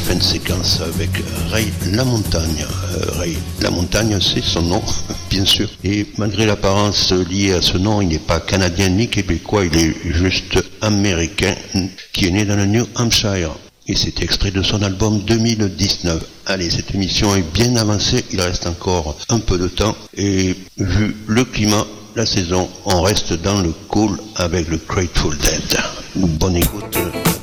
fin de séquence avec Ray LaMontagne. Ray LaMontagne, c'est son nom, bien sûr. Et malgré l'apparence liée à ce nom, il n'est pas canadien ni québécois, il est juste américain, qui est né dans le New Hampshire. Et c'est extrait de son album 2019. Allez, cette émission est bien avancée, il reste encore un peu de temps. Et vu le climat, la saison, on reste dans le cool avec le Grateful Dead. Bonne écoute.